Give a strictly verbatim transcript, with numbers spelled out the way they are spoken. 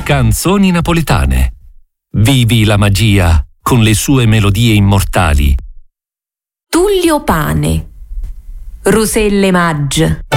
Canzoni napoletane. Vivi la magia con le sue melodie immortali. Tullio Pane. Ruselle Magge.